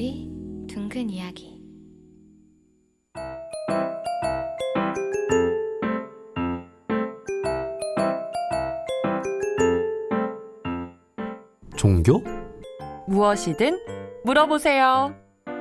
목소리 둥근 이야기. 종교? 무엇이든 물어보세요.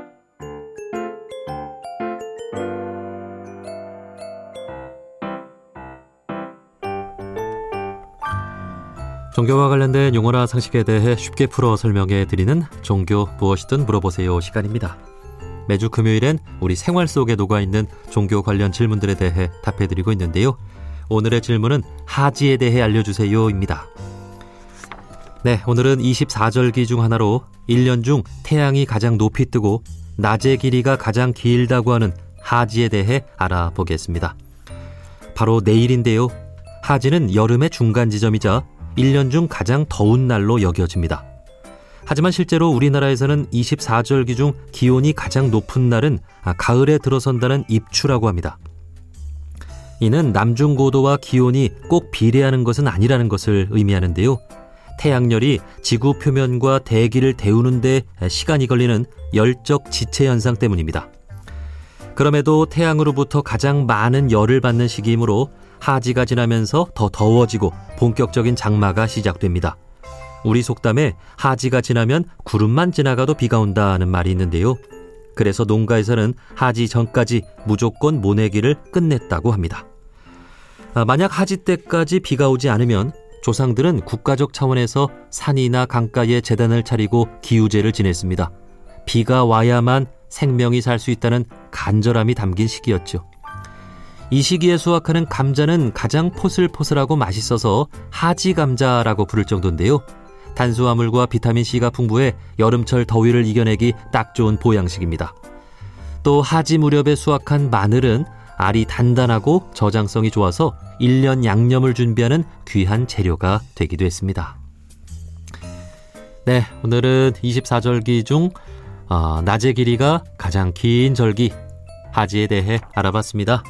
종교와 관련된 용어나 상식에 대해 쉽게 풀어 설명해 드리는 종교 무엇이든 물어보세요 시간입니다. 매주 금요일엔 우리 생활 속에 녹아있는 종교 관련 질문들에 대해 답해 드리고 있는데요. 오늘의 질문은 하지에 대해 알려주세요입니다. 네, 오늘은 24절기 중 하나로 1년 중 태양이 가장 높이 뜨고 낮의 길이가 가장 길다고 하는 하지에 대해 알아보겠습니다. 바로 내일인데요. 하지는 여름의 중간 지점이자 1년 중 가장 더운 날로 여겨집니다. 하지만 실제로 우리나라에서는 24절기 중 기온이 가장 높은 날은 가을에 들어선다는 입추라고 합니다. 이는 남중고도와 기온이 꼭 비례하는 것은 아니라는 것을 의미하는데요. 태양열이 지구 표면과 대기를 데우는 데 시간이 걸리는 열적 지체 현상 때문입니다. 그럼에도 태양으로부터 가장 많은 열을 받는 시기이므로 하지가 지나면서 더 더워지고 본격적인 장마가 시작됩니다. 우리 속담에 하지가 지나면 구름만 지나가도 비가 온다는 말이 있는데요. 그래서 농가에서는 하지 전까지 무조건 모내기를 끝냈다고 합니다. 만약 하지 때까지 비가 오지 않으면 조상들은 국가적 차원에서 산이나 강가에 제단을 차리고 기우제를 지냈습니다. 비가 와야만 생명이 살 수 있다는 간절함이 담긴 시기였죠. 이 시기에 수확하는 감자는 가장 포슬포슬하고 맛있어서 하지 감자라고 부를 정도인데요. 탄수화물과 비타민C가 풍부해 여름철 더위를 이겨내기 딱 좋은 보양식입니다. 또 하지 무렵에 수확한 마늘은 알이 단단하고 저장성이 좋아서 1년 양념을 준비하는 귀한 재료가 되기도 했습니다. 네, 오늘은 24절기 중 낮의 길이가 가장 긴 절기 하지에 대해 알아봤습니다.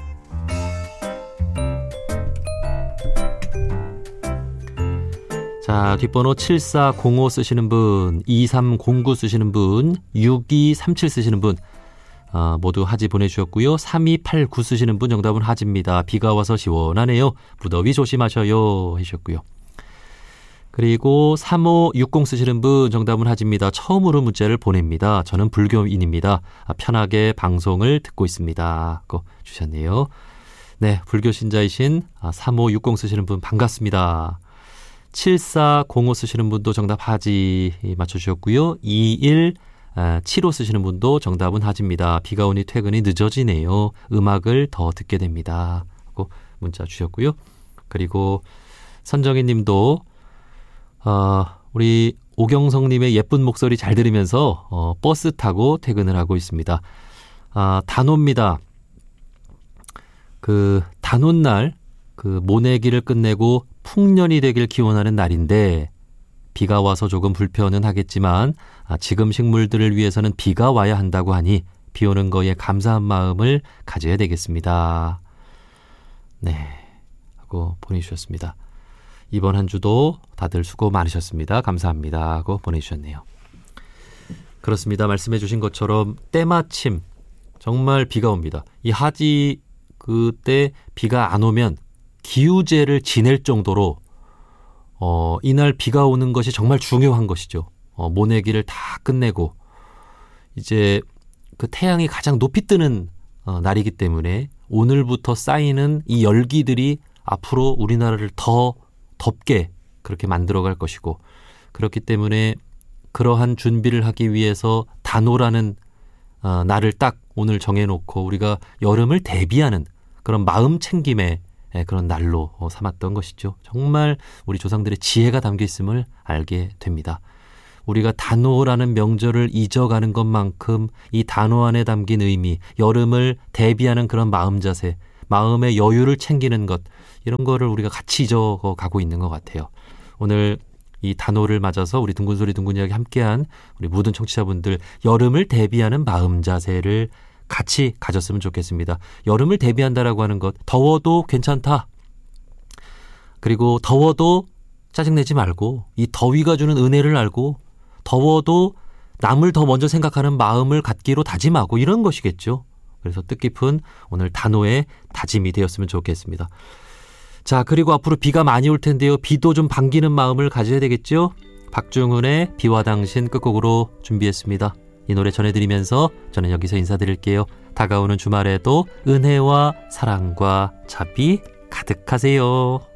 자, 뒷번호 7405 쓰시는 분, 2309 쓰시는 분, 6237 쓰시는 분 모두 하지 보내주셨고요. 3289 쓰시는 분 정답은 하지입니다. 비가 와서 시원하네요. 무더위 조심하셔요 하셨고요. 그리고 3560 쓰시는 분 정답은 하지입니다. 처음으로 문자를 보냅니다. 저는 불교인입니다. 편하게 방송을 듣고 있습니다. 고 주셨네요. 네, 불교 신자이신 3560 쓰시는 분 반갑습니다. 7405 쓰시는 분도 정답 하지 맞춰주셨고요. 2175 쓰시는 분도 정답은 하지입니다. 비가 오니 퇴근이 늦어지네요. 음악을 더 듣게 됩니다. 하고 문자 주셨고요. 그리고 선정희 님도 우리 오경성 님의 예쁜 목소리 잘 들으면서 버스 타고 퇴근을 하고 있습니다. 단오입니다. 그 단오날 그 모내기를 끝내고 풍년이 되길 기원하는 날인데 비가 와서 조금 불편은 하겠지만 지금 식물들을 위해서는 비가 와야 한다고 하니 비 오는 거에 감사한 마음을 가져야 되겠습니다. 네, 하고 보내주셨습니다. 이번 한 주도 다들 수고 많으셨습니다. 감사합니다 하고 보내주셨네요. 그렇습니다. 말씀해 주신 것처럼 때마침 정말 비가 옵니다. 이 하지 그때 비가 안 오면 기우제를 지낼 정도로 이날 비가 오는 것이 정말 중요한 것이죠. 모내기를 다 끝내고 이제 그 태양이 가장 높이 뜨는 날이기 때문에 오늘부터 쌓이는 이 열기들이 앞으로 우리나라를 더 덥게 그렇게 만들어갈 것이고, 그렇기 때문에 그러한 준비를 하기 위해서 단오라는 날을 딱 오늘 정해놓고 우리가 여름을 대비하는 그런 마음 챙김의 그런 날로 삼았던 것이죠. 정말 우리 조상들의 지혜가 담겨 있음을 알게 됩니다. 우리가 단오라는 명절을 잊어가는 것만큼 이 단오 안에 담긴 의미, 여름을 대비하는 그런 마음 자세, 마음의 여유를 챙기는 것, 이런 거를 우리가 같이 잊어가고 있는 것 같아요. 오늘 이 단오를 맞아서 우리 둥근소리 둥근 이야기 함께한 우리 모든 청취자분들, 여름을 대비하는 마음 자세를 같이 가졌으면 좋겠습니다. 여름을 대비한다라고 하는 것, 더워도 괜찮다. 그리고 더워도 짜증내지 말고 이 더위가 주는 은혜를 알고 더워도 남을 더 먼저 생각하는 마음을 갖기로 다짐하고 이런 것이겠죠. 그래서 뜻깊은 오늘 단오의 다짐이 되었으면 좋겠습니다. 자, 그리고 앞으로 비가 많이 올 텐데요. 비도 좀 반기는 마음을 가져야 되겠죠. 박중훈의 비와 당신 끝곡으로 준비했습니다. 이 노래 전해드리면서 저는 여기서 인사드릴게요. 다가오는 주말에도 은혜와 사랑과 자비 가득하세요.